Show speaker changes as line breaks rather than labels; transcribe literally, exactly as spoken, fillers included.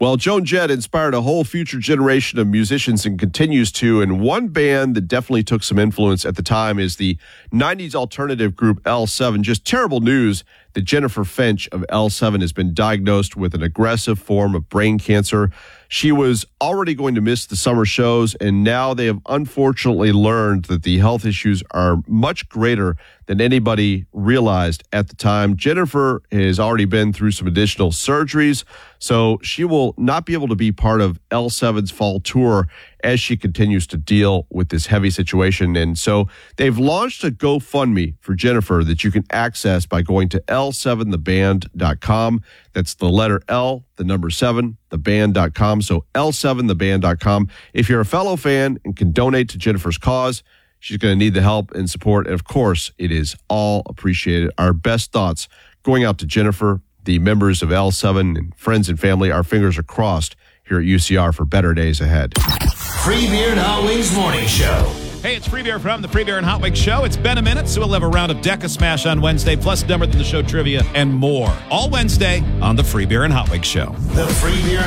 Well, Joan Jett inspired a whole future generation of musicians and continues to. And one band that definitely took some influence at the time is the nineties alternative group L seven. Just terrible news that Jennifer Finch of L seven has been diagnosed with an aggressive form of brain cancer. She was already going to miss the summer shows, and now they have unfortunately learned that the health issues are much greater than anybody realized at the time. Jennifer has already been through some additional surgeries, so she will not be able to be part of L seven's fall tour as she continues to deal with this heavy situation. And so they've launched a GoFundMe for Jennifer that you can access by going to L seven the band dot com. That's the letter L, the number seven, the band dot com. So L seven the band dot com. If you're a fellow fan and can donate to Jennifer's cause, she's going to need the help and support. And of course, it is all appreciated. Our best thoughts going out to Jennifer, the members of L seven, and friends and family. Our fingers are crossed here at U C R for better days ahead.
Free Beer and Hot Wings Morning Show.
Hey, it's Free Beer from the Free Beer and Hot Wings Show. It's been a minute, so we'll have a round of Deca Smash on Wednesday, plus Dumber Than the Show trivia and more. All Wednesday on the Free Beer and Hot Wings Show.
The Free Beer